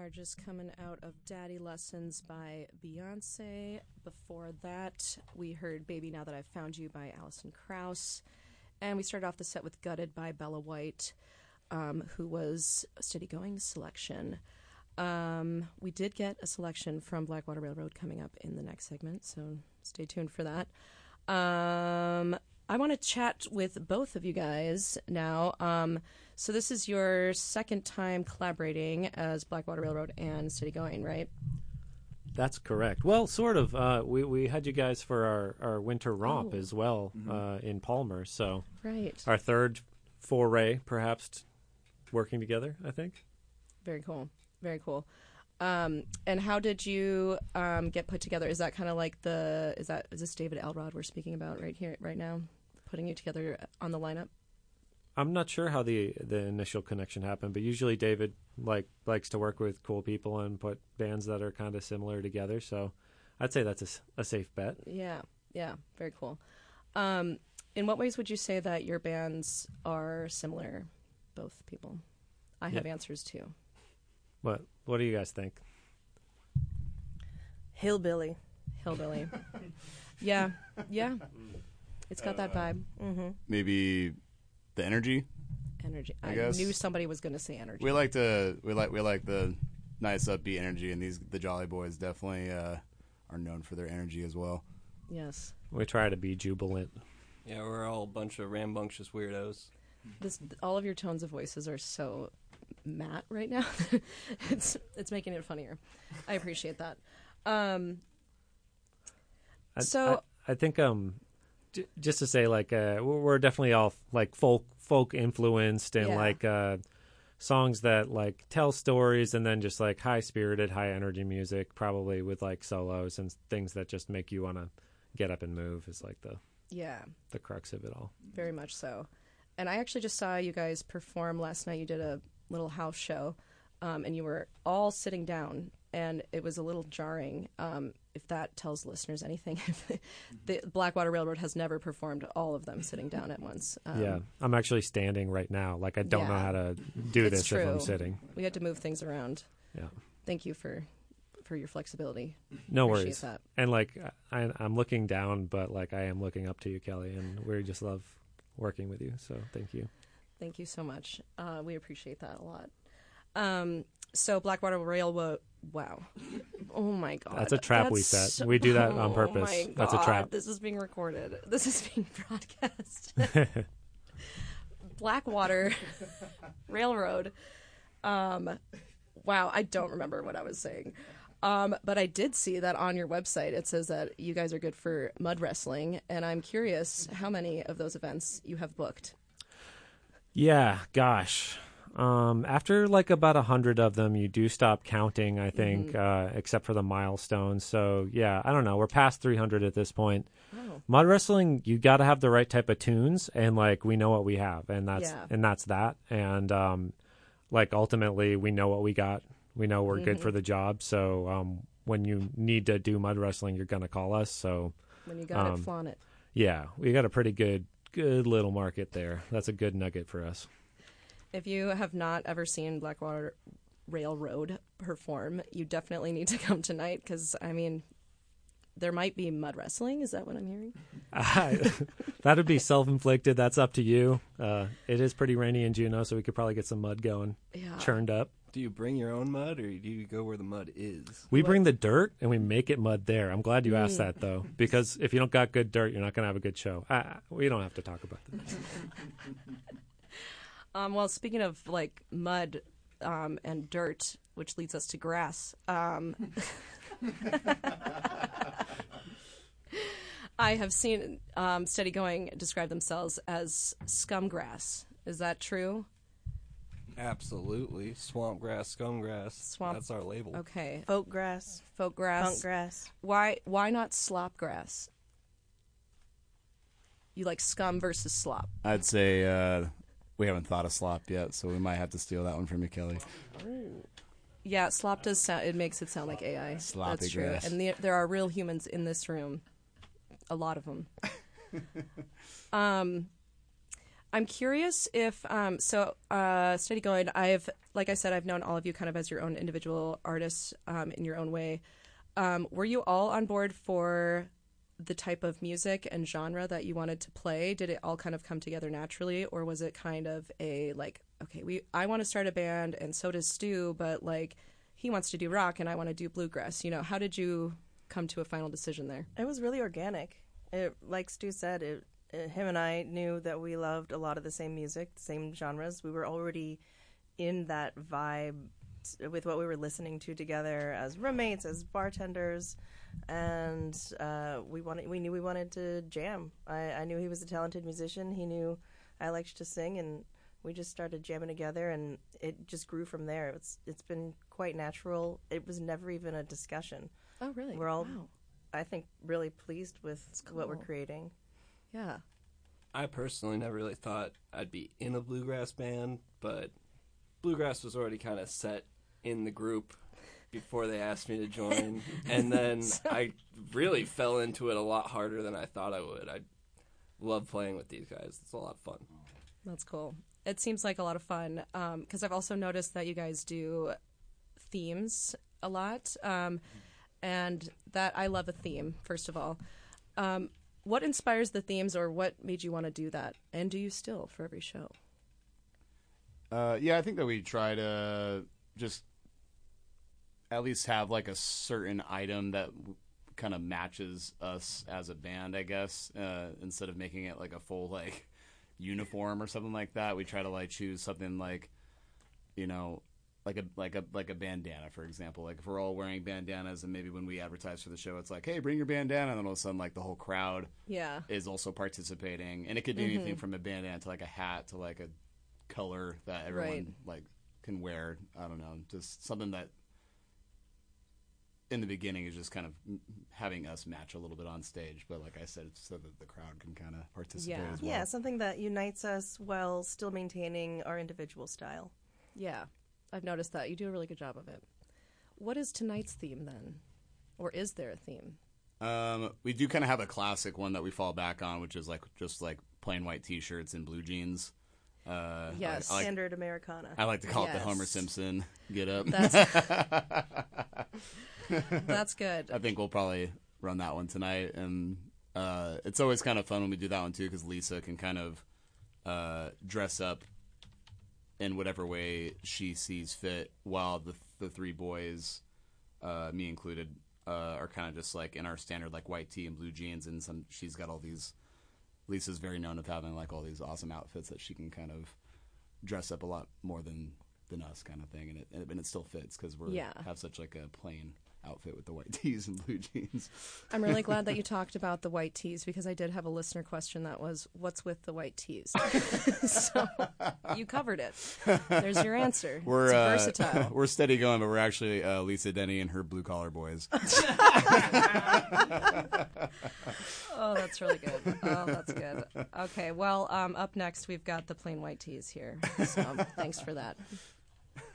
are just coming out of Daddy Lessons by Beyonce. Before that, we heard Baby Now That I've Found You by Alison Krauss. And we started off the set with Gutted by Bella White, who was a Steady Going selection. We did get a selection from Blackwater Railroad coming up in the next segment, so stay tuned for that. I want to chat with both of you guys now. So this is your second time collaborating as Blackwater Railroad and Steady Going, right? That's correct. Well, sort of. We had you guys for our winter romp as well in Palmer. So right. Our third foray, perhaps, working together, I think. Very cool. Very cool. And how did you get put together? Is that kind of like is this David Elrod we're speaking about right now, putting you together on the lineup? I'm not sure how the initial connection happened, but usually David likes to work with cool people and put bands that are kind of similar together. So I'd say that's a safe bet. Yeah, very cool. In what ways would you say that your bands are similar, both people? I have answers too. What do you guys think? Hillbilly. Yeah. It's got that vibe. Mm-hmm. Maybe the energy. I guess. Knew somebody was going to say energy. We like the nice upbeat energy, and the Jolly Boys definitely are known for their energy as well. Yes. We try to be jubilant. Yeah, we're all a bunch of rambunctious weirdos. All of your tones of voices are so matte right now. It's making it funnier. I appreciate that. I think just to say, we're definitely all folk influenced and songs that tell stories, and then just high spirited, high energy music, probably with solos and things that just make you want to get up and move is the crux of it all. Very much so. And I actually just saw you guys perform last night. You did a little house show, and you were all sitting down, and it was a little jarring. If that tells listeners anything, the Blackwater Railroad has never performed all of them sitting down at once. Yeah, I'm actually standing right now. I don't know how to do this true. If I'm sitting. We had to move things around. Yeah. Thank you for your flexibility. No Appreciate worries. that. And I'm looking down, but I am looking up to you, Kelly, and we just love working with you. So thank you. Thank you so much. We appreciate that a lot. So Blackwater Railroad, wow. Oh, my God. That's a trap we set. We do that on purpose. Oh, my God. That's a trap. This is being recorded. This is being broadcast. Blackwater Railroad. Wow, I don't remember what I was saying. But I did see that on your website it says that you guys are good for mud wrestling, and I'm curious how many of those events you have booked. Yeah, gosh. After about 100 of them, you do stop counting, I think, except for the milestones. So, yeah, I don't know. We're past 300 at this point. Oh. Mud wrestling, you got to have the right type of tunes, and, we know what we have, and that's that. And, ultimately, we know what we got. We know we're good for the job. So, when you need to do mud wrestling, you're going to call us. So when you got it, flaunt it. Yeah, we got a pretty good little market there. That's a good nugget for us. If you have not ever seen Blackwater Railroad perform, you definitely need to come tonight because, there might be mud wrestling. Is that what I'm hearing? That would be self-inflicted. That's up to you. It is pretty rainy in Juneau, so we could probably get some mud going, churned up. Do you bring your own mud, or do you go where the mud is? We bring the dirt, and we make it mud there. I'm glad you asked that, though, because if you don't got good dirt, you're not going to have a good show. We don't have to talk about that. Well, speaking of mud and dirt, which leads us to grass, I have seen Steady Going describe themselves as scumgrass. Is that true? Absolutely. Swamp grass, scum grass. That's our label. Okay. Folk grass. Folk grass. Punk grass. Why not slop grass? You like scum versus slop? I'd say we haven't thought of slop yet, so we might have to steal that one from you, Kelly. Yeah, slop does sound. It makes it sound like AI. Sloppy That's true. grass. And there are real humans in this room. A lot of them. I'm curious if Steady Going. Like I said, I've known all of you kind of as your own individual artists in your own way. Were you all on board for the type of music and genre that you wanted to play? Did it all kind of come together naturally, or was it kind of a like, okay, I want to start a band and so does Stu, but like he wants to do rock and I want to do bluegrass. How did you come to a final decision there? It was really organic. Like Stu said, him and I knew that we loved a lot of the same music, the same genres. We were already in that vibe with what we were listening to together as roommates, as bartenders, and we knew we wanted to jam. I knew he was a talented musician. He knew I liked to sing, and we just started jamming together, and it just grew from there. It's been quite natural. It was never even a discussion. Oh, really? We're all, wow. I think, really pleased with what we're creating. Yeah. I personally never really thought I'd be in a bluegrass band, but bluegrass was already kind of set in the group before they asked me to join. And then I really fell into it a lot harder than I thought I would. I love playing with these guys. It's a lot of fun. That's cool. It seems like a lot of fun because I've also noticed that you guys do themes a lot. And that I love a theme, first of all. What inspires the themes, or what made you want to do that? And do you still for every show? Yeah, I think that we try to just at least have like a certain item that kind of matches us as a band, I guess, instead of making it like a full like uniform or something like that. We try to like choose something like, like a bandana, for example. Like if we're all wearing bandanas, and maybe when we advertise for the show, it's like, hey, bring your bandana, and then all of a sudden, like the whole crowd is also participating, and it could be anything from a bandana to like a hat to like a color that everyone like can wear. I don't know, just something that in the beginning is just kind of having us match a little bit on stage, but like I said, it's so that the crowd can kind of participate as well. Yeah, something that unites us while still maintaining our individual style. Yeah. I've noticed that. You do a really good job of it. What is tonight's theme, then? Or is there a theme? We do kind of have a classic one that we fall back on, which is like just like plain white T-shirts and blue jeans. Yes. Standard Americana. I like to call it the Homer Simpson get up. That's good. I think we'll probably run that one tonight. And it's always kind of fun when we do that one, too, because Lisa can kind of dress up in whatever way she sees fit, while the three boys, me included, are kind of just like in our standard like white tee and blue jeans, and she's got all these. Lisa's very known of having like all these awesome outfits that she can kind of dress up a lot more than us, kind of thing, and it still fits because we have such like a plain outfit with the white tees and blue jeans. I'm really glad that you talked about the white tees, because I did have a listener question that was, what's with the white tees? So you covered it. There's your answer. It's versatile. We're steady going, but we're actually Lisa Denny and her blue collar boys. Oh, that's really good. Oh, that's good. Okay, well, up next we've got the plain white tees here. So thanks for that.